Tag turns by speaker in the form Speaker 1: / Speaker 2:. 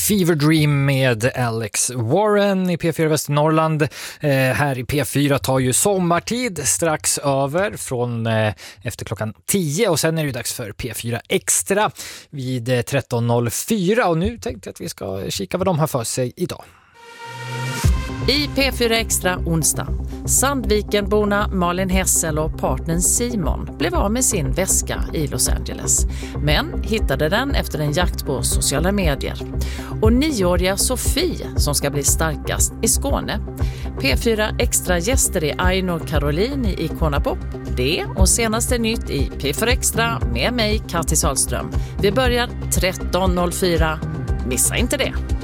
Speaker 1: Fever Dream med Alex Warren i P4 Västernorrland. Här i P4 tar ju sommartid strax över från efter klockan 10 och sen är det ju dags för P4 Extra vid 13.04 och nu tänkte jag att vi ska kika vad de har för sig idag.
Speaker 2: I P4 Extra onsdag. Sandvikenborna Malin Hessel och partnern Simon blev av med sin väska i Los Angeles. Men hittade den efter en jakt på sociala medier. Och 9-åriga Sofie som ska bli starkast i Skåne. P4 Extra gäster är Aino Caroline i Icona Pop. Det och senaste nytt i P4 Extra med mig Kati Salström. Vi börjar 13.04. Missa inte det.